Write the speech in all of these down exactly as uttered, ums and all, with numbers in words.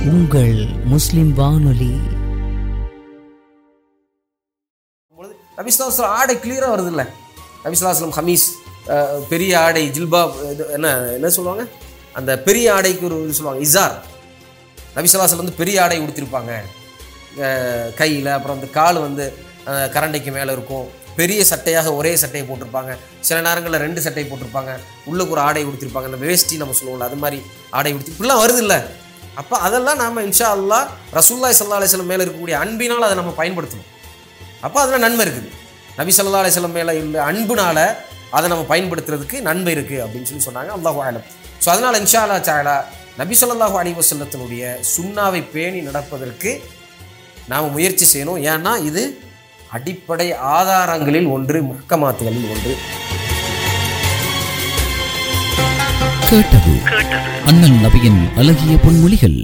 உங்கள் முஸ்லிம் வானொலி. நபி ஸல்லல்லாஹு அலைஹி வஸல்லம் ஆடை கிளியராக வருது இல்லை? நபி ஸல்லல்லாஹு அலைஹி வஸல்லம் ஹமீஸ், பெரிய ஆடை, ஜில்பாப், என்ன என்ன சொல்லுவாங்க, அந்த பெரிய ஆடைக்கு ஒரு இது சொல்லுவாங்க இசார். நபி ஸல்லல்லாஹு அலைஹி வஸல்லம் வந்து பெரிய ஆடை உடுத்திருப்பாங்க கையில். அப்புறம் அந்த கால் வந்து கரண்டைக்கு மேலே இருக்கும். பெரிய சட்டையாக ஒரே சட்டையை போட்டிருப்பாங்க. சில நேரங்களில் ரெண்டு சட்டையை போட்டிருப்பாங்க. உள்ளுக்கு ஒரு ஆடை உடுத்திருப்பாங்க. அந்த வேஷ்டி நம்ம சொல்லுவோம்ல, அது மாதிரி ஆடை உடுத்தி இப்படிலாம் வருது இல்லை? அப்போ அதெல்லாம் நாம் இன்ஷா அல்லாஹ் ரசூலுல்லாஹி ஸல்லல்லாஹு அலைஹி வஸல்லம் மேலே இருக்கக்கூடிய அன்பினால் அதை நம்ம பயன்படுத்தணும். அப்போ அதில் நன்மை இருக்குது. நபி ஸல்லல்லாஹு அலைஹி வஸல்லம் மேலே உள்ள அன்புனால் அதை நம்ம பயன்படுத்துறதுக்கு நன்மை இருக்குது அப்படின்னு சொல்லி சொன்னாங்க. அல்லாஹு அலம். ஸோ அதனால் இன்ஷா அல்லாஹ் தஆலா நபி ஸல்லல்லாஹு அலைஹி வஸல்லத்தினுடைய சுன்னாவை பேணி நடப்பதற்கு நாம் முயற்சி செய்யணும். ஏன்னா இது அடிப்படை ஆதாரங்களில் ஒன்று, முஹ்கமாத்துகளில் ஒன்று. கேட்டது அண்ணல் நபியின் அழகிய பொன்மொழிகள்.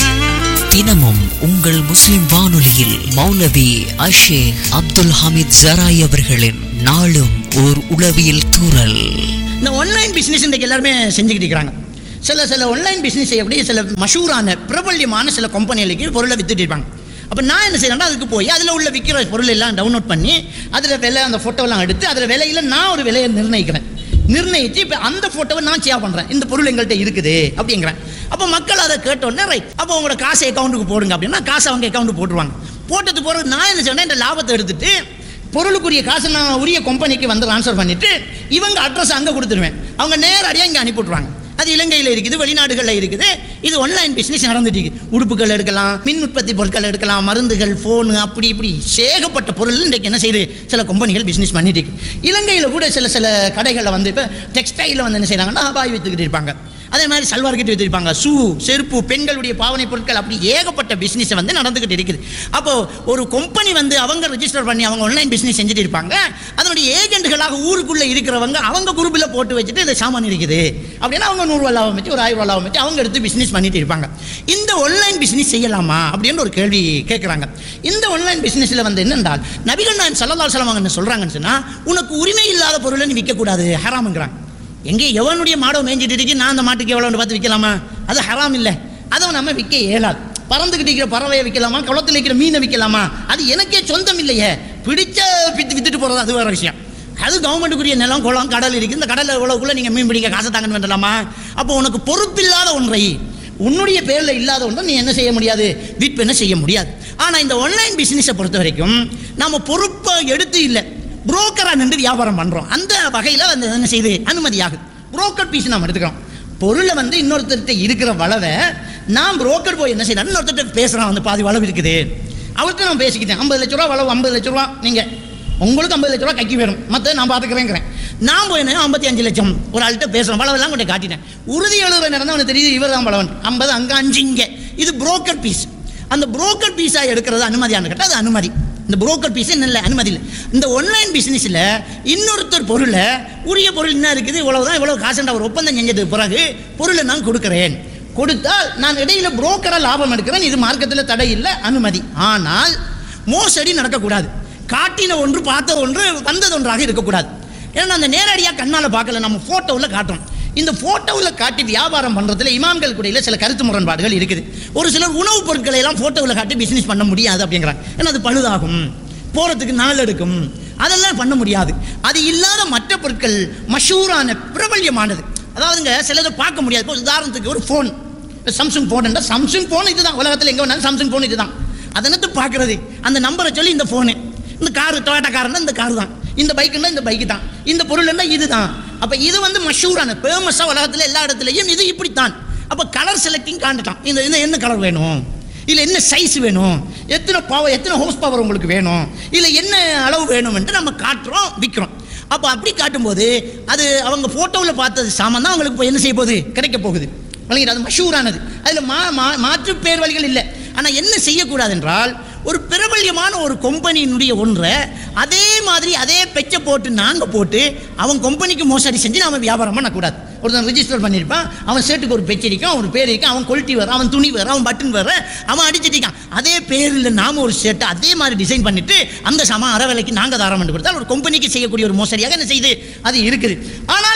தினமும் உங்கள் முஸ்லிம் வானொலியில் மௌலவி அஷேக் அப்துல் ஹமீத் ஜராய் அவர்களின் நாளும் ஓர் உளவியல் தூறல். இந்த ஆன்லைன் பிஸ்னஸ் இன்றைக்கு எல்லாருமே செஞ்சுக்கிட்டு இருக்கிறாங்க. சில சில ஆன்லைன் பிஸ்னஸ் செய்யக்கூடிய சில மஷூரான பிரபல்யமான சில கம்பெனிகளுக்கு பொருளை வித்துட்டு இருப்பாங்க. அப்போ நான் என்ன செய்யறேன்னா, அதுக்கு போய் அதில் உள்ள விற்கிற பொருள் எல்லாம் டவுன்லோட் பண்ணி அதில் விலை, அந்த ஃபோட்டோலாம் எடுத்து அதில் விலையில் நான் ஒரு விலையை நிர்ணயிக்கிறேன். நிர்ணயித்து இப்போ அந்த ஃபோட்டோவை நான் ஷேர் பண்ணுறேன், இந்த பொருள் எங்கள்கிட்ட இருக்குது அப்படிங்கிறேன். அப்போ மக்கள் அதை கேட்டோன்னே ரைட், அப்போ உங்களோட காசை அக்கௌண்ட்டுக்கு போடுங்க அப்படின்னா காசை அவங்க அக்கௌண்ட்டுக்கு போட்டுருவாங்க. போட்டது போகிறது நான் என்ன செய்வேன்னா, இந்த லாபத்தை எடுத்துட்டு பொருளுக்குரிய காசை நான் உரிய கம்பெனிக்கு வந்து ட்ரான்ஸ்ஃபர் பண்ணிவிட்டு இவங்க அட்ரஸ் அங்கே கொடுத்துருவேன். அவங்க நேரடியாக இங்கே அனுப்பிவிட்ருவாங்க. அது இலங்கையில் இருக்குது, வெளிநாடுகளில் இருக்குது. இது ஆன்லைன் பிஸ்னஸ் நடந்துட்டு இருக்கு. உடுப்புகள் எடுக்கலாம், மின் உற்பத்தி பொருட்கள் எடுக்கலாம், மருந்துகள், ஃபோனு, அப்படி இப்படி சேகப்பட்ட பொருள் இன்றைக்கு என்ன செய்யுது, சில கம்பெனிகள் பிஸ்னஸ் பண்ணிட்டு இருக்கு. இலங்கையில் கூட சில சில கடைகளில் வந்து இப்போ டெக்ஸ்டைலில் வந்து என்ன செய்கிறாங்கன்னா, பாய் விற்றுக்கிட்டு இருப்பாங்க. அதே மாதிரி சல்வார் கிட்ட வச்சிருப்பாங்க, ஷூ, செருப்பு, பெண்களுடைய பாவனை பொருட்கள், அப்படி ஏகப்பட்ட பிஸ்னஸ் வந்து நடந்துகிட்டு இருக்குது. அப்போ ஒரு கம்பெனி வந்து அவங்க ரெஜிஸ்டர் பண்ணி அவங்க ஆன்லைன் பிஸ்னஸ் செஞ்சுட்டு இருப்பாங்க. அதனுடைய ஏஜென்ட்களாக ஊருக்குள்ளே இருக்கிறவங்க அவங்க குரூப்பில் போட்டு வச்சுட்டு இந்த சாமான் இருக்குது அப்படின்னா அவங்க நூறுரூவா லாபம் வச்சு, ஒரு ஆயிரம் ரூபா லாபம் வச்சு அவங்க எடுத்து பிஸ்னஸ் பண்ணிட்டு இருப்பாங்க. இந்த ஆன்லைன் பிஸ்னஸ் செய்யலாமா அப்படின்னு ஒரு கேள்வி கேட்குறாங்க. இந்த ஆன்லைன் பிஸ்னஸில் வந்து என்னென்றால், நபிகள் நாயகம் ஸல்லல்லாஹு அலைஹி வஸல்லம் என்ன சொல்கிறாங்கன்னு சொன்னால், உனக்கு உரிமை இல்லாத பொருளை நீ விற்கக்கூடாது, ஹராம்ங்கிறாங்க. எங்கே எவனுடைய மாடை மேய்ஞ்சிட்டு இருக்கு, நான் அந்த மாட்டுக்கு எவ்வளோன்னு பார்த்து விற்கலாமா? அது ஹராம் இல்லை, அதை நம்ம விற்க இயலாது. பறந்துக்கிட்டு இருக்கிற பறவையை விற்கலாமா? குளத்தில் இருக்கிற மீனை விற்கலாமா? அது எனக்கே சொந்தம் இல்லையே, பிடிச்ச வித்து வித்துட்டு போகிறது அது வேறு விஷயம். அது கவர்மெண்ட்டுக்குரிய நிலம், குளம், கடல் இருக்குது. இந்த கடலில் எவ்வளோக்குள்ளே நீங்கள் மீன் பிடிக்க காசை தாங்கன்னு வேண்டலாமா? அப்போ உனக்கு பொறுப்பில்லாத ஒன்றை, உன்னுடைய பேரில் இல்லாத ஒன்றை நீ என்ன செய்ய முடியாது, விற்பனை செய்ய முடியாது. ஆனால் இந்த ஆன்லைன் பிஸ்னஸை பொறுத்த வரைக்கும் நம்ம பொறுப்பை எடுத்து இல்லை, புரோக்கராக நின்று வியாபாரம் பண்ணுறோம். அந்த வகையில் வந்து என்ன செய்யுது, அனுமதியாகுது. புரோக்கர் பீஸ் நம்ம எடுத்துக்கிறோம். பொருளை வந்து இன்னொருத்தர்கிட்ட இருக்கிற வளவை நான் புரோக்கர் போய் என்ன செய்யணும், இன்னொருத்தர்கிட்ட பேசுகிறான், வந்து பாதி வளவு இருக்குது, அவர்கிட்ட நான் பேசிக்கிட்டேன், ஐம்பது லட்ச ரூபா வளவு, ஐம்பது லட்ச ரூபா நீங்கள் உங்களுக்கு ஐம்பது லட்ச ரூபா கைக்கு வேணும், மற்ற நான் பார்த்துக்கிறேங்கிறேன். நான் போய் என்ன ஐம்பத்தி அஞ்சு லட்சம் ஒரு ஆள்கிட்ட பேசுகிறேன், வளவெல்லாம் கொண்டு காட்டினேன். உறுதி எழுதுற நேரம் தான் அவனுக்கு தெரியுது இவர் தான் வளவன், ஐம்பது அங்கே அஞ்சு இங்கே. இது புரோக்கர் பீஸ். அந்த புரோக்கர் பீஸாக எடுக்கிறது அனுமதியானு கேட்டால் அது அனுமதி. இந்த புரோக்கர் பீஸ் இல்லை, அனுமதி இல்லை. இந்த ஆன்லைன் பிஸ்னஸில் இன்னொருத்தர் பொருளை, உரிய பொருள் என்ன இருக்குது, இவ்வளவுதான், இவ்வளவு காசுன்ற ஒரு ஒப்பந்தம் செஞ்சதுக்கு பிறகு பொருளை நான் கொடுக்குறேன், கொடுத்தால் நான் இடையில புரோக்கராக லாபம் எடுக்கிறேன். இது மார்க்கத்தில் தடை இல்லை, அனுமதி. ஆனால் மோசடி நடக்கக்கூடாது. காட்டின ஒன்று, பார்த்த ஒன்று, வந்தது ஒன்றாக இருக்கக்கூடாது. ஏன்னா அந்த நேரடியாக கண்ணால் பார்க்கல, நம்ம ஃபோட்டோவில் காட்டுறோம். இந்த ஃபோட்டோவில் காட்டி வியாபாரம் பண்ணுறதுல இமாம்கள் கூடையில் சில கருத்து முரண்பாடுகள் இருக்குது. ஒரு சிலர் உணவுப் பொருட்களை எல்லாம் ஃபோட்டோவில் காட்டி பிஸ்னஸ் பண்ண முடியாது அப்படிங்கிறாங்க. ஏன்னா அது பழுதாகும், போகிறதுக்கு நாள் எடுக்கும், அதெல்லாம் பண்ண முடியாது. அது இல்லாத மற்ற பொருட்கள் மஷூரான, பிரபல்யமானது, அதாவதுங்க சிலதை பார்க்க முடியாது. இப்போ உதாரணத்துக்கு ஒரு ஃபோன், சாம்சங் ஃபோன் என்றால் சாம்சங் ஃபோன் இதுதான், உலகத்தில் எங்கே வேணாலும் சாம்சங் ஃபோன் இதுதான். அதனத்து பார்க்குறது, அந்த நம்பரை சொல்லி இந்த ஃபோனு, இந்த காரு, டொயோட்டா காருன்னா இந்த காரு தான், இந்த பைக்குன்னா இந்த பைக்கு தான், இந்த பொருள் என்ன இது தான். அப்போ இது வந்து மஷூரான, ஃபேமஸாக உலகத்தில் எல்லா இடத்துலையும் இது இப்படித்தான். அப்போ கலர் செலக்டிங் காண்டுட்டான், இந்த இந்த என்ன கலர் வேணும், இல்லை என்ன சைஸ் வேணும், எத்தனை பவர், எத்தனை ஹோஸ் பவர் உங்களுக்கு வேணும், இல்லை என்ன அளவு வேணும் என்று நம்ம காட்டுறோம், விற்கிறோம். அப்போ அப்படி காட்டும்போது அது அவங்க ஃபோட்டோவில் பார்த்தது சாமான் தான் அவங்களுக்கு இப்போ என்ன செய்ய போகுது, கிடைக்க போகுது. வழங்கிட்டு அது மஷூரானது. அதில் மா மாற்று பேர் வழிகள் இல்லை. ஆனால் என்ன செய்யக்கூடாது என்றால், ஒரு பிரபல்யமான ஒரு கம்பெனியினுடைய ஒன்றை அதே மாதிரி அதே பெச்சை போட்டு நாங்கள் போட்டு அவன் கம்பெனிக்கு மோசடி செஞ்சு நாம் வியாபாரம் பண்ணக்கூடாது. ஒருத்தன் ரிஜிஸ்டர் பண்ணியிருப்பான், அவன் ஷர்ட்டுக்கு ஒரு பெச்சு இருக்கும், அவன் பேர் இருக்கும், அவன் குவாலிட்டி வேறு, அவன் துணி வேறு, அவன் பட்டன் வேறு, அவன் அடிச்சிட்டிருக்கான். அதே பேரில் நாம் ஒரு ஷர்ட்டை அதே மாதிரி டிசைன் பண்ணிவிட்டு அந்த சம அரை விலைக்கு நாங்கள் தாரம் பண்ணி கொடுத்தால் ஒரு கம்பெனிக்கு செய்யக்கூடிய ஒரு மோசடியாக என்ன செய்யுது, அது இருக்குது. ஆனால்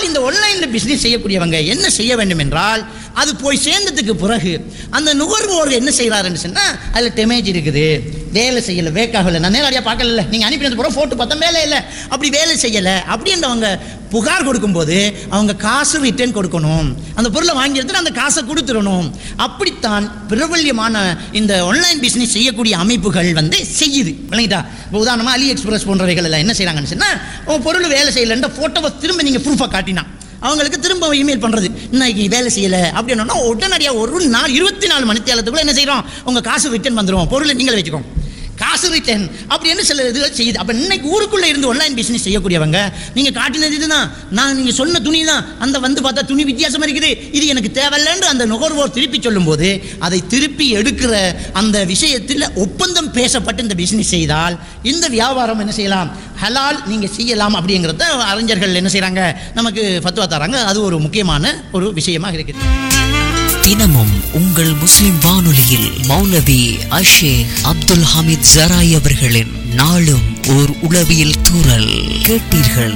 ஆனால் இந்த ஆன்லைன்ல பிசினஸ் செய்யக்கூடியவங்க என்ன செய்ய வேண்டும் என்றால், அது போய் சேர்ந்ததுக்கு பிறகு அந்த நுகர்வோர் என்ன செய்யறாருன்னு சொன்னா, அதுல டேமேஜ் இருக்குது, வேலை செய்யல, வேக்காகல, நான் நேரடியாக பார்க்கல, நீங்க அனுப்பினது பிறகு போட்டு பார்த்தா வேலை இல்லை, அப்படி வேலை செய்யல அப்படின்றவங்க புகார் கொடுக்கும்போது அவங்க காசு ரிட்டர்ன் கொடுக்கணும், அந்த பொருளை வாங்கி எடுத்து அந்த காசை கொடுத்துடணும். அப்படித்தான் பிரபல்யமான இந்த ஆன்லைன் பிசினஸ் செய்யக்கூடிய அமைப்புகள் வந்து செய்யுது. விளங்கிட்டா? இப்போ உதாரணமாக அலி எக்ஸ்பிரஸ் போன்றவைகள் எல்லாம் என்ன செய்யறாங்கன்னு சொன்னா, உங்க பொருள் வேலை செய்யலைன்ற போட்டோவை திரும்ப நீங்க ப்ரூஃபா காட்டினா அவங்களுக்கு திரும்ப இமெயில் பண்றது, இன்னைக்கு வேலை செய்யல அப்படின்னா உடனடியாக ஒரு நாள் இருபத்தி நாலு மணி நேரத்துக்குள்ள என்ன செய்யறோம், உங்க காசு ரிட்டர்ன் வந்துடும், பொருளை நீங்கள் வச்சுக்கோங்க, காசு ரிட்டர்ன் அப்படின்னு சில இதுகள் செய்யுது. அப்ப இன்னைக்கு ஊருக்குள்ள இருந்து ஆன்லைன் பிசினஸ் செய்யக்கூடியவங்க, நீங்க காட்டினது இதுதான், நான் நீங்க சொன்ன துணி தான், அந்த வந்து பார்த்தா துணி வித்தியாசமா இருக்குது, இது எனக்கு தேவையில்லைன்னு அந்த நுகர்வோர் திருப்பி சொல்லும் போது அதை திருப்பி எடுக்கிற அந்த விஷயத்தில் ஒப்பந்தம் பேசப்பட்டு இந்த பிசினஸ் செய்தால் இந்த வியாபாரம் என்ன செய்யலாம், ஹலால் நீங்க செய்யலாம் அப்படிங்கிறத அறிஞர்கள் என்ன செய்யறாங்க, நமக்கு ஃபத்வா தராங்க. அது ஒரு முக்கியமான ஒரு விஷயமாக இருக்குது. தினமும் உங்கள் முஸ்லிம் வானொலியில் மௌலவி அஷேக் அப்துல் ஹமீத் ஜராய் அவர்களின் நாளும் ஓர் உளவியல் தூறல் கேட்டீர்கள்.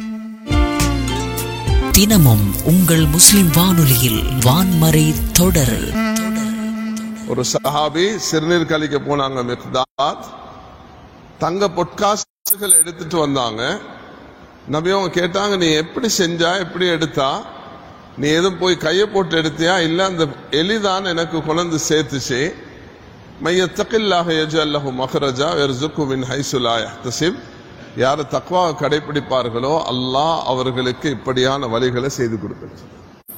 தினமும் உங்கள் முஸ்லிம் வானொலியில் வான்மறை தொடர். ஒரு சஹாபி சிறுநீர் கழிக்க போனாங்க. மிக்தாத் தங்க பொற்காசுகள் எடுத்துட்டு வந்தாங்க. நபி அவங்க கேட்டாங்க, நீ எப்படி செஞ்சா, எப்படி எடுத்தா, நீ எதுவும் போய் கையை போட்டு எடுத்தியா, இல்ல அந்த எளிதான் எனக்கு கொண்டு சேர்த்துச்சு. மையத்தகில்லாஹ யஜ்அல் லஹு மக்ரஜா வயர்ஸுகு மின் ஹைஸு லா யஹ்தஸிப். யார் தக்வாவை கடைபிடிப்பார்களோ அல்லாஹ் அவர்களுக்கு இப்படியான வழிகளை செய்து கொடுக்கிறார்.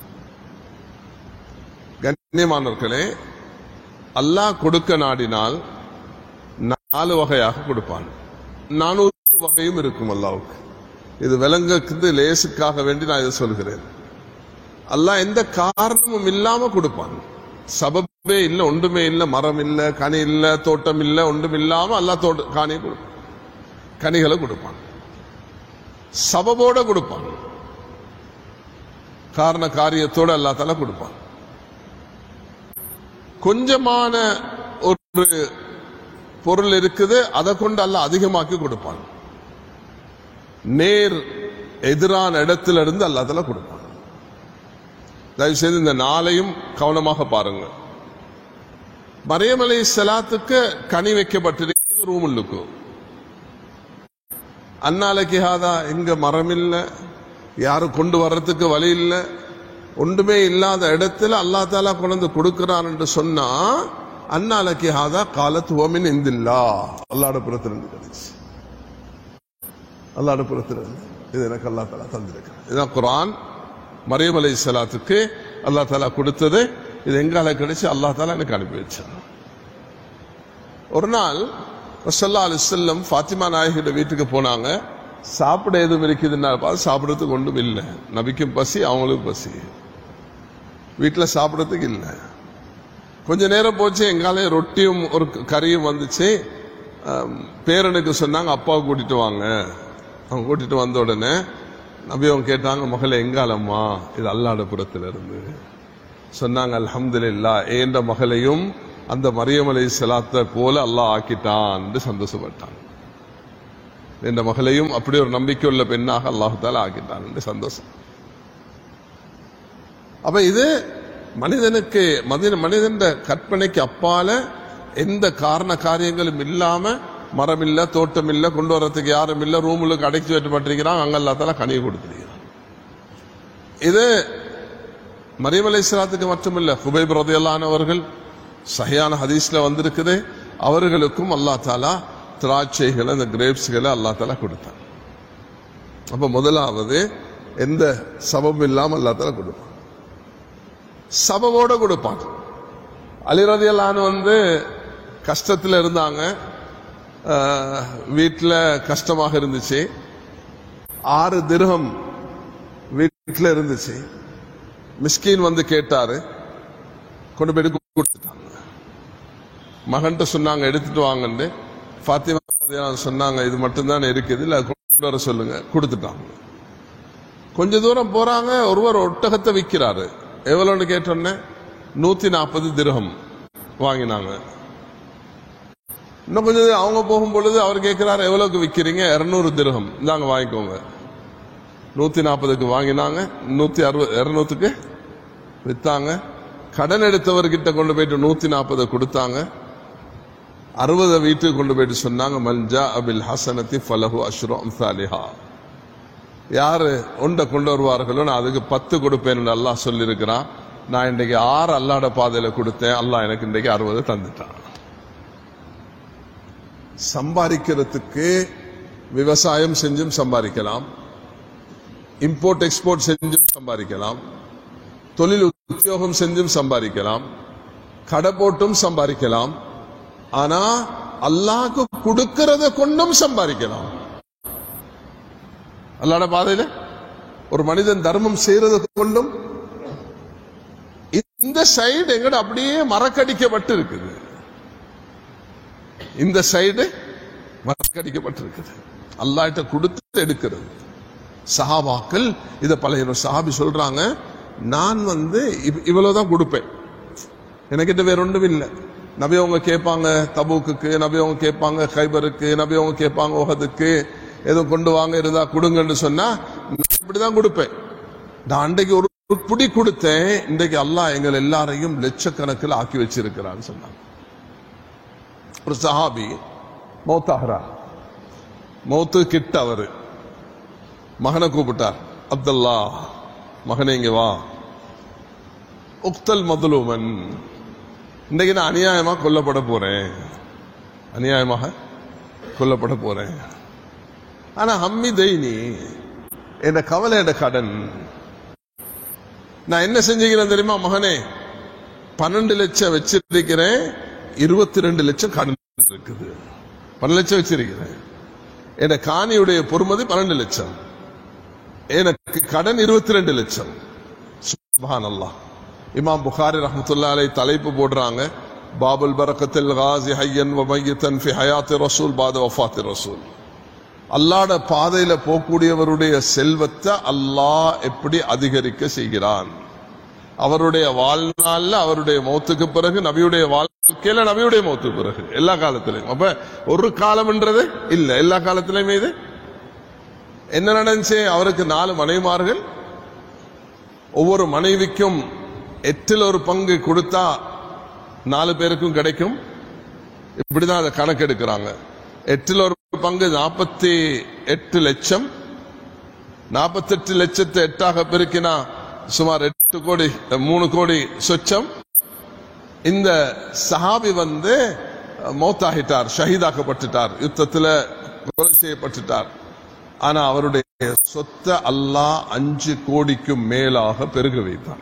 கண்ணியமானவர்களே, அல்லாஹ் கொடுக்க நாடினால் நாலு வகையாக கொடுப்பான். நானூறு வகையும் இருக்கும் அல்லாஹ்வுக்கு. இது விளங்குறது லேசுக்காக வேண்டி நான் இதை சொல்கிறேன். அல்லாஹ் எந்த காரணமும் இல்லாம கொடுப்பான். சபபே இல்ல, ஒன்றுமே இல்ல, மரம் இல்ல, கனி இல்ல, தோட்டம் இல்ல, ஒன்றும் இல்லாம அல்லாஹ் தோட்ட காணியை கொடுப்பான், கனிகளை கொடுப்பான். சபபோட கொடுப்பான், காரண காரியத்தோட அல்லாஹ் தஆலா கொடுப்பான். கொஞ்சமான ஒரு பொருள் இருக்குது, அதை கொண்டு அல்லாஹ் அதிகமாக்கி கொடுப்பான். நேர் எதிரான இடத்துல இருந்து அல்லாஹ் தஆலா கொடுப்பான். தயவு செய்து இந்த நாளையும் கவனமாக பாருங்க. மரியம் அலைஹிஸ்ஸலாத்துக்கு கனி வைக்கப்பட்டிருக்கிறது ரூமுக்கு. அன்னாலைக்கு ஹாதா, இங்க மரம் இல்ல, யாரும் கொண்டு வர்றதுக்கு வழி இல்ல, ஒன்றுமே இல்லாத இடத்துல அல்லாஹ் தஆலா கொண்டு கொடுக்கிறான் என்று சொன்னா, அன்னாலைக்கு ஹாதா காலத் ஹுவமின் இந்தில்லா, அல்லாஹ்வுடைய புறத்திலிருந்து கிடைச்சு. அல்லாஹ்வுடைய புறத்திலிருந்து இது எனக்கு அல்லாஹ் தஆலா தந்திருக்கிறான். இதுதான் குர்ஆன். மரியம் அலைஹிஸ்ஸலாத்துக்கு அல்லாஹ் தஆலா கொடுத்தது. இது எங்கால கிடைச்சு, அல்லாஹ் தஆலா எனக்கு அனுப்பி வச்சான். ஒரு நாள் ஸல்லல்லாஹு அலைஹி வஸல்லம் ஃபாத்திமா நாயகியோட வீட்டுக்கு போனாங்க. சாப்பிட எதுவும் இருக்குதுன்னா பார்த்து சாப்பிட்றதுக்கு ஒன்றும் இல்லை. நபிக்கும் பசி, அவங்களுக்கும் பசி, வீட்டில் சாப்பிட்றதுக்கு இல்லை. கொஞ்ச நேரம் போச்சு, எங்காலே ரொட்டியும் ஒரு கறியும் வந்துச்சு. பேரனுக்கு சொன்னாங்க, அப்பாவை கூட்டிட்டு வாங்க. அவங்க கூட்டிட்டு வந்த உடனே நபி அவங்க கேட்டாங்க, மகளே எங்காலம்மா? இது அல்லாஹ்வுடைய புறத்துல இருந்து. சொன்னாங்க, அல்ஹம்துலில்லாஹ், ஏண்ட மகளையும் அந்த மரியம் அலைஹிஸ்ஸலாத்தை போல அல்லாஹ் ஆக்கிட்டான் என்று சந்தோஷப்பட்டான். என்ற மகளையும் அப்படி ஒரு நம்பிக்கை உள்ள பெண்ணாக அல்லாஹ் தஆலா ஆக்கிட்டான் என்று சந்தோஷம். அப்ப இது மனிதனுக்கு மனிதன் கற்பனைக்கு அப்பால எந்த காரண காரியங்களும் இல்லாம, மரம் இல்ல, தோட்டம் இல்ல, கொண்டு வரதுக்கு யாரும் இல்ல, ரூமுக்கு அடைச்சி வைக்கப்பட்டிருக்கிறான், அங்க அல்லாஹ் தஆலா கனியை கொடுத்திருக்கிறான். இது மரியம் அலைஹிஸ்ஸலாத்துக்கு மட்டுமில்ல, ஹுபைப் ரலியல்லாஹு அன்ஹு அவர்கள் சஹீஹான ஹதீஸ்ல வந்திருக்குது, அவர்களுக்கும் அல்லாஹ் தஆலா திராட்சைகளை, இந்த கிரேப்ஸ்களை அல்லாஹ் தஆலா கொடுத்தான். அப்ப முதலாவது எந்த சபபும் இல்லாம அல்லாஹ் தஆலா கொடுப்பான், சபவோட கொடுப்பான். அலி ரலியல்லாஹு அன்ஹு வந்து கஷ்டத்தில் இருந்தாங்க, வீட்டில் கஷ்டமாக இருந்துச்சு. ஆறு திர்ஹம் வீட்டில் இருந்துச்சு. மிஸ்கீன் வந்து கேட்டாரு, கொண்டு போய் கொடுத்துட்டாங்க. மகன்கிட்ட சொன்னாங்க, எடுத்துட்டு வாங்கன்னு. ஃபாத்திமா சொன்னாங்க, இது மட்டும்தான் இருக்குது, இல்லை கொண்டு வர சொல்லுங்க. கொடுத்துட்டாங்க. கொஞ்ச தூரம் போறாங்க, ஒருவர் ஒட்டகத்தை விற்கிறாரு. எவ்வளோன்னு கேட்டோன்னே நூத்தி நாற்பது திர்ஹம் வாங்கினாங்க. இன்னும் கொஞ்சம் அவங்க போகும் பொழுது அவர் கேட்கிறாரு, எவ்வளவுக்கு விற்கிறீங்க? இருநூறு திர்ஹம், இந்தாங்க வாங்கிக்கோங்க. நூத்தி நாற்பதுக்கு வாங்கினாங்க, நூத்தி அறுபது இருநூத்துக்கு வித்தாங்க. கடன் எடுத்தவர்கிட்ட கொண்டு போயிட்டு நூத்தி நாற்பது கொடுத்தாங்க. அறுபது வீட்டுக்கு கொண்டு போயிட்டு சொன்னாங்க, மல்ஜா அபில் ஹசனத்தி ஃபலஹு அஷ்ரு அம்சாலிஹா. யாரு ஒன்றை கொண்டு வருவார்களோ நான் அதுக்கு பத்து கொடுப்பேன் அல்லாஹ் சொல்லியிருக்கிறான். நான் இன்றைக்கு ஆறு அல்லாட பாதையில கொடுத்தேன், அல்லாஹ் எனக்கு இன்றைக்கு அறுபது தந்துட்டான். சம்பாதிக்கிறதுக்கு விவசாயம் செஞ்சும் சம்பாதிக்கலாம், இம்போர்ட் எக்ஸ்போர்ட் செஞ்சும் சம்பாதிக்கலாம், தொழில் உத்தியோகம் செஞ்சும் சம்பாதிக்கலாம், கடை போட்டும் சம்பாதிக்கலாம். ஆனா அல்லாஹ்க்கு கொடுக்கிறத கொண்டும் சம்பாதிக்கலாம். அல்லாஹ்ட பாதையில ஒரு மனிதன் தர்மம் செய்யறத கொண்டும். இந்த சைடு எங்கட அப்படியே மறக்கடிக்கப்பட்டு இருக்குது. இந்த சைடு மறக்கடிக்கப்பட்டிருக்குது. அல்லாஹ்ட்ட கொடுத்து எடுக்கிறது. சஹாபாக்கள் இத பழைய சஹாபி சொல்றாங்க, நான் வந்து இவ்வளவுதான் கொடுப்பேன், எனக்கிட்ட வேற ஒன்றும் இல்லை. நபி அவங்க கேட்பாங்க தபூக்கு, நபி அவங்க கேட்பாங்க கைபருக்கு, நபி அவங்க கேட்பாங்க உஹதுக்கு, ஏதோ கொண்டு வாங்க இருந்தா கொடுங்கன்னு சொன்னா நான் இப்படிதான் கொடுப்பேன். நான் அன்றைக்கு ஒரு புடி கொடுத்தேன், இன்றைக்கு அல்லாஹ் எங்கள் எல்லாரையும் லட்சக்கணக்கில் ஆக்கி வச்சிருக்கிறான்னு சொன்னாங்க. ஒரு சஹாபி மௌத்தாகிறா, மௌத்து கிட்ட அவரு மகனை கூப்பிட்டார், அப்துல்லா மகனே இங்க வா, உக்தல் மதுலூமன், இன்றைக்கு நான் அநியாயமா கொல்லப்பட போறேன், அநியாயமாக கொல்லப்பட போறேன். ஆனா ஹம்மி தைனி, என் கவலை என் கடன், நான் என்ன செஞ்சுக்கிறேன் தெரியுமா மகனே, பன்னெண்டு லட்சம் வச்சிருக்கிறேன், இருபத்தி ரெண்டு லட்சம் கடன் இருக்குது. பன்னெண்டு லட்சம் வச்சிருக்கிறேன், என் காணியுடைய பொறுமதி பன்னெண்டு லட்சம், எனக்கு கடன் இருபத்தி ரெண்டு லட்சம். சுப்ஹானல்லாஹ். இமாம் புகாரி ரஹ்மத்துல்லாஹி அலைஹி தலைப்பு போடுறாங்க, பாபுல் பரக்கத்தில் காஸி ஹய்யன் வ மையத்தன் ஃபி ஹயாத்தி ரசூல் பாத வஃபாத்தி ரசூல். அல்லாஹ்ட பாதையில போகக்கூடியவருடைய செல்வத்தை அல்லாஹ் எப்படி அதிகரிக்க செய்கிறான், அவருடைய வாழ்நாள்ல, அவருடைய மௌத்துக்கு பிறகு, நபியுடைய வாழ்க்கையில, நபியுடைய மௌத்துக்கு பிறகு, எல்லா காலத்திலையும். அப்ப ஒரு காலம்ன்றது இல்ல, எல்லா காலத்திலையுமே இது என்ன நடந்துச்சு. அவருக்கு நாலு மனைவிமார்கள், ஒவ்வொரு மனைவிக்கும் எட்டில் ஒரு பங்கு கொடுத்தா நாலு பேருக்கும் கிடைக்கும். இப்படிதான் அதை கணக்கெடுக்கிறாங்க. எட்டில் ஒரு பங்கு நாற்பத்தி எட்டு லட்சம், நாற்பத்தி எட்டு லட்சத்தை எட்டாக பெருக்கினா சுமார் எட்டு கோடி, மூணு கோடி சொச்சம். இந்த சஹாபி வந்து மௌத்தாகிட்டார், ஷஹீதாக்கப்பட்டுட்டார், யுத்தத்தில் கொலை செய்யப்பட்டுட்டார். ஆனா அவருடைய சொத்தை அல்லாஹ் அஞ்சு கோடிக்கும் மேலாக பெருக வைத்தான்.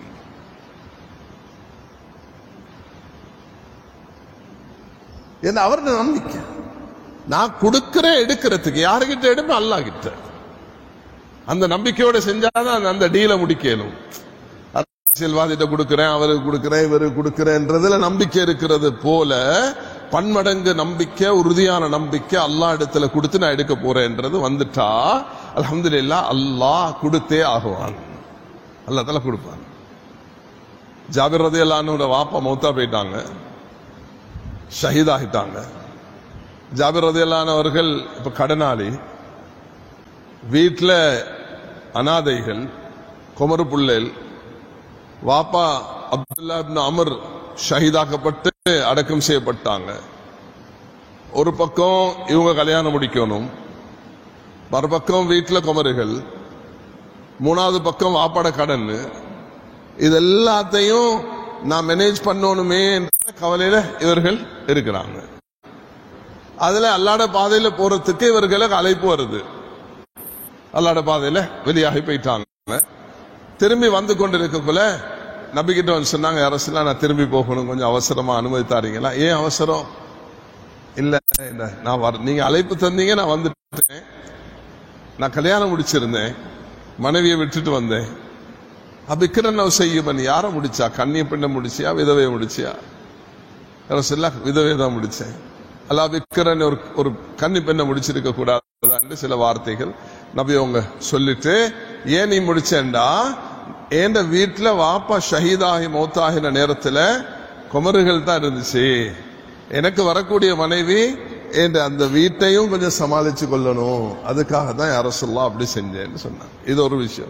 என்ன அவருடைய நம்பிக்கை, நான் கொடுக்கிறேன் எடுக்கிறதுக்கு, யாருகிட்ட எடுப்பேன், அல்லாஹ் கிட்ட. அந்த நம்பிக்கையோட செஞ்சாதான் அந்த டீலை முடிக்கணும். அரசியல்வாதிட்ட கொடுக்கிறேன், அவருக்கு கொடுக்கிறேன், இவருக்கு கொடுக்கிறேன்றதுல நம்பிக்கை இருக்கிறது போல பன்மடங்கு நம்பிக்கை, உறுதியான நம்பிக்கை அல்லாஹ் இடத்துல கொடுத்து நான் எடுக்க போறேன்றது வந்துட்டா அல்ஹம்துலில்லாஹ் அல்லாஹ் கொடுத்தே ஆகுவான், அல்லாஹ் தஆலா கொடுப்பான். ஜாபிர் ரலியல்லாஹு அன்ஹு வாப்பா மௌத்தா போயிட்டாங்க, ஷஹீதாகிட்டாங்க. ஜாபிர் ரலியல்லாஹு அன்ஹு அவர்கள் இப்ப கடனாளி, வீட்டுல அனாதைகள், குமரு புள்ளேல், வாப்பா அப்துல்லா இப்னு அமர் ஷஹீதாக்கப்பட்டு அடக்கம் செய்யப்பட்டாங்க. ஒரு பக்கம் இவங்க கல்யாணம் முடிக்கணும், மறுபக்கம் வீட்டுல குமருகள், மூணாவது பக்கம் வாப்பாட கடன். இது எல்லாத்தையும் நான் மேனேஜ் பண்ணணுமே என்ற கவலையில இவர்கள் இருக்கிறாங்க. அதுல அல்லாஹ்ட பாதையில போறதுக்கு இவர்களுக்கு அழைப்பு வருது. அல்லாஹ்ட பாதையில வெளியாகி போயிட்டாங்க. திரும்பி வந்து கொண்டிருக்கக்குள்ள நபிகிட்ட வந்து சொன்னாங்க, அரசுலாம் நான் திரும்பி போகணும், கொஞ்சம் அவசரமா அனுமதித்தாரீங்களா? ஏன் அவசரம்? இல்ல நான் வர, நீங்க அழைப்பு தந்தீங்க, நான் வந்துட்டேன், நான் கல்யாணம் முடிச்சிருந்தேன், மனைவியை விட்டுட்டு வந்தேன். அபிக்கிரன் செய்யுமன் யார முடிச்சா? கண்ணிய பெண்ணை முடிச்சியா, விதவையை முடிச்சியா? அரசுல விதவை தான் முடிச்சேன். அல்லா விக்கிரன் ஒரு ஒரு கன்னி பெண்ணை முடிச்சிருக்க கூடாது சில வார்த்தைகள் நபி அவங்க சொல்லிட்டு, ஏன் நீ முடிச்சேன்டா, என் வீட்டுல வாப்பா ஷஹீதாகி மௌத்தாகின நேரத்துல குமருகள் தான் இருந்துச்சு, எனக்கு வரக்கூடிய மனைவி என்ற அந்த வீட்டையும் கொஞ்சம் சமாளிச்சு கொள்ளணும், அதுக்காக தான் யா ரசூலுல்லாஹ் அப்படி செஞ்சேன்னு சொன்னாங்க. இது ஒரு விஷயம்.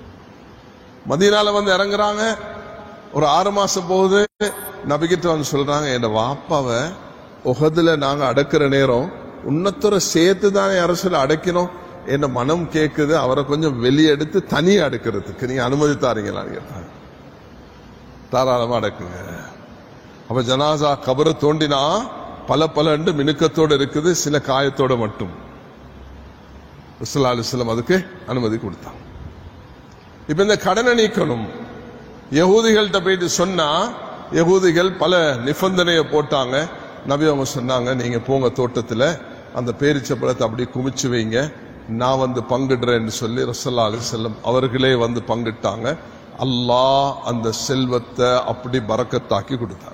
மதீனால வந்து இறங்குறாங்க, ஒரு ஆறு மாசம் போகுது. நபிகிட்ட வந்து சொல்றாங்க, என் வாப்பாவை உஹதுல நாங்க அடக்குற நேரம் உன்னத்தோட சேர்த்து தானே அரசுல அடைக்கணும், என்ன மனம் கேட்குது, அவரை கொஞ்சம் வெளியே எடுத்து தனியா அடுக்கிறதுக்கு நீங்க அனுமதி தாரீங்களான்னு கேட்டாங்க. தாராளமா அடக்குங்க. அப்ப ஜனாசா கபரை தோண்டினா பல பல மினுக்கத்தோடு இருக்குது, சில காயத்தோட மட்டும். ஸல்லல்லாஹு அலைஹி வஸல்லம் அதுக்கு அனுமதி கொடுத்தாங்க. இப்ப இந்த கடனை நீக்கணும். யகூதிகள்கிட்ட போயிட்டு சொன்னா யகூதிகள் பல நிபந்தனையை போட்டாங்க. நபி அவங்க சொன்னாங்க, நீங்க போங்க தோட்டத்துல அந்த பேரிச்சப்பழத்தை அப்படி குமிச்சு வைங்க, நான் வந்து பங்கிடுறேன்னு சொல்லி ரசூலுல்லாஹி அலைஹி வஸல்லம் அவர்களே வந்து பங்கிட்டாங்க. அல்லாஹ் அந்த செல்வத்தை அப்படி பரக்கத்தாக்கி கொடுத்தாங்க.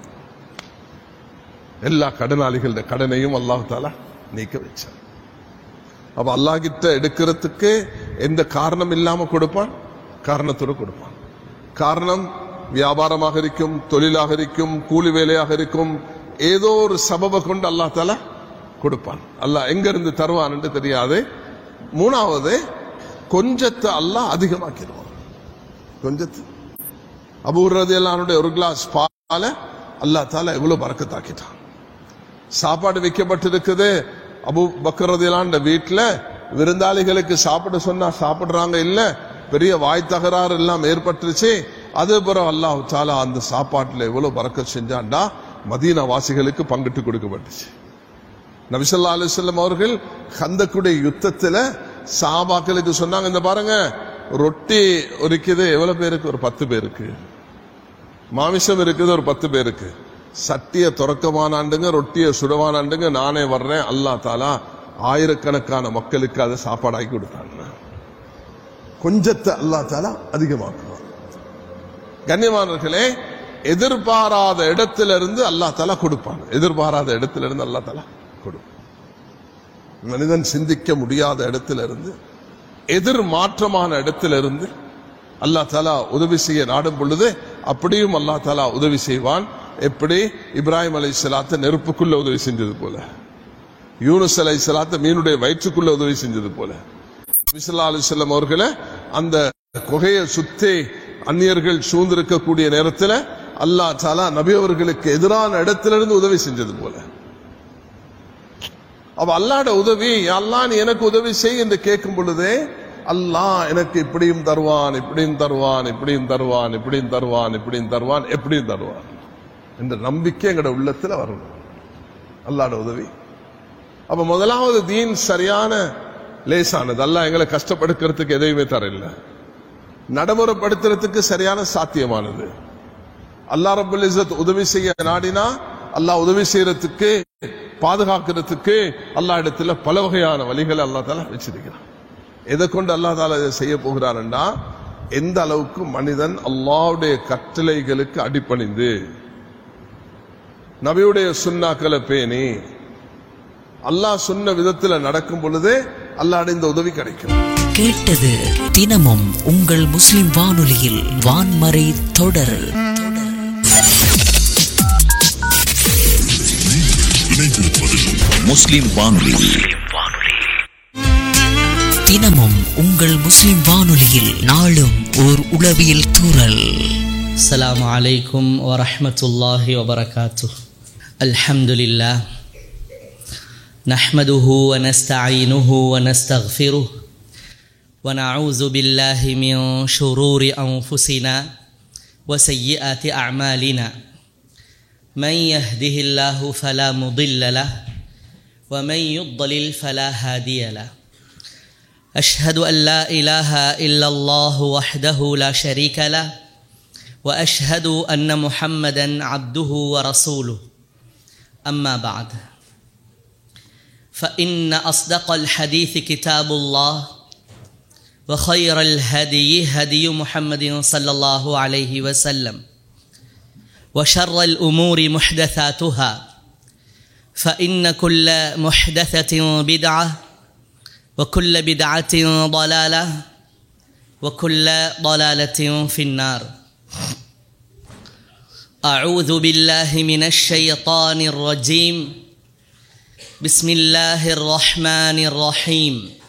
எல்லா கடனாளிகளோட கடனையும் அல்லாஹ் தஆலா நீக்க வச்சார். அப்ப அல்லாஹ் கிட்ட எடுக்கிறதுக்கு எந்த காரணம் இல்லாம கொடுப்பான், காரணத்தோடு கொடுப்பான். காரணம் வியாபாரமாக இருக்கும், தொழிலாக இருக்கும், கூலி வேலையாக இருக்கும், ஏதோ ஒரு சபபை கொண்டு அல்லாஹ் தஆலா கொடுப்பான். அல்லாஹ் எங்க இருந்து தருவான் என்று தெரியாது. மூணாவது, கொஞ்சத்தை அல்லாஹ் அதிகமாக்கிடுவான். கொஞ்சத்து அபூ ரலியல்லாஹு அன்ஹு ஒரு கிளாஸ் பால அல்லாஹ் தஆலா எவ்வளவு பரக்கத்தாக்கிட்டான். சாப்பாடு வைக்கப்பட்டிருக்குது. அபூ பக்கர் ரலியல்லாஹு அன்ஹு வீட்டுல விருந்தாளிகளுக்கு சாப்பிட சொன்னா சாப்பிடுறாங்க இல்ல, பெரிய வாய் தகராறு எல்லாம் ஏற்பட்டுருச்சு. அது பிறகு அல்லாஹ் தஆலா அந்த சாப்பாட்டுல எவ்வளவு பரக்கத் செஞ்சான்டா, மதீனா வாசிகளுக்கு பங்கிட்டு கொடுக்கப்பட்டுச்சு. நபி ஸல்லல்லாஹு அலைஹி வஸல்லம் அவர்கள் கந்தக்குடைய யுத்தத்துல சஹாபாக்களுக்கு சொன்னாங்க, இந்த பாருங்க ரொட்டி இருக்குது எவ்வளவு பேருக்கு, ஒரு பத்து பேருக்கு. மாமிசம் இருக்குது ஒரு பத்து பேருக்கு. சட்டிய துறக்கமானாண்டுங்க, ரொட்டிய சுடவானாண்டுங்க, நானே வர்றேன். அல்லாஹ் தஆலா ஆயிரக்கணக்கான மக்களுக்கு அதை சாப்பாடாக்கி கொடுத்தாங்க. கொஞ்சத்தை அல்லாஹ் தஆலா அதிகமாக்குவான். கண்ணியமானவர்களே, எதிர்பாராத இடத்திலிருந்து அல்லாஹ் தஆலா கொடுப்பான். எதிர்பாராத இடத்திலிருந்து அல்லாஹ் தஆலா கொடுப்பான். மனிதன் சிந்திக்க முடியாத இடத்திலிருந்து, எதிர் மாற்றமான இடத்திலிருந்து அல்லாஹ் தஆலா உதவி செய்ய நாடும் பொழுது அப்படியும் அல்லாஹ் தஆலா உதவி செய்வான். எப்படி இப்ராஹிம் அலைஹிஸ்ஸலாத்தை நெருப்புக்குள்ள உதவி செஞ்சது போல, யூனுஸ் அலைஹிஸ்ஸலாத்தை மீனுடைய வயிற்றுக்குள்ள உதவி செஞ்சது போல, நபி ஸல்லல்லாஹு அலைஹி வஸல்லம் அவர்களை அந்த குகையை சுத்தி அந்நியர்கள் சூழ்ந்திருக்கக்கூடிய நேரத்தில் அல்லாஹ் தஆலா நபி அவர்களுக்கு எதிரான இடத்திலிருந்து உதவி செஞ்சது போல. அப்ப அல்லாஹ்ட உதவி, அல்லாஹ் நீ எனக்கு உதவி செய் என்று கேட்கும் பொழுதே அல்லாஹ் எனக்கு இப்படியும் தருவான், இப்படியும் தருவான், இப்படியும் தருவான், இப்படியும் தருவான், இப்படியும் தருவான், எப்படியும் தருவான் என்ற நம்பிக்கை எங்கட உள்ளத்துல வரணும். அல்லாஹ்ட உதவி. அப்ப முதலாவது தீன் சரியான லேசானது. அல்லாஹ் எங்களை கஷ்டப்படுத்துறதுக்கு எதையுமே தரல, நடைமுறைப்படுத்துறதுக்கு சரியான சாத்தியமானது. அல்லாஹ் ரப்பல் இஸ்ஸத் உதவி செய்ய நாடினா அல்லாஹ் உதவி செய்யறதுக்கு, பாதுகாக்கிறதுக்கு அல்லாஹ் இடத்துல பல வகையான வழிகளை அல்லாஹ் தஆலா வச்சிருக்கிறான். எதை கொண்டு அல்லாஹ் தஆலா இதை செய்ய போகிறான்டா, எந்த அளவுக்கு மனிதன் அல்லாஹ்வுடைய கட்டளைகளுக்கு அடிபணிந்து நபியுடைய சுன்னாக்களை பேணி அல்லாஹ் சொன்ன விதத்தில் நடக்கும் பொழுது அல்லாஹ்வுடைய இந்த உதவி கிடைக்கும். கேட்டது தினமும் உங்கள் முஸ்லிம் வானொலியில் வான்மறை தொடர். முஸ்லிம் வானொலி தினமும் உங்கள் முஸ்லிம் வானொலியில் நாளும் ஓர் உளவியல் தூறல். அஸ்ஸலாமு அலைக்கும் வரஹ்மத்துல்லாஹி வபரகாத்துஹ். அல்ஹம்துலில்லாஹ் நஹ்மதுஹு வ நஸ்தஈனுஹு வ நஸ்தக்ஃபிருஹ் வ நஊது பில்லாஹி மின் ஷுரூரி அன்ஃபுஸினா வ ஸய்யிஆத்தி அஅமாலினா. மன் யஹ்திஹில்லாஹு ஃபலா முضில்ல லஹு வ மன் யுض்லில் ஃபலா ஹாதிய லஹு. أشهد أن لا إله إلا الله وحده لا شريك له وأشهد أن محمدا عبده ورسوله. أما بعد، فإن أصدق الحديث كتاب الله وخير الهدي هدي محمد صلى الله عليه وسلم وشر الأمور محدثاتها فإن كل محدثة بدعة وكل بدعة ضلالة وكل ضلالة في النار. أعوذ بالله من الشيطان الرجيم. بسم الله الرحمن الرحيم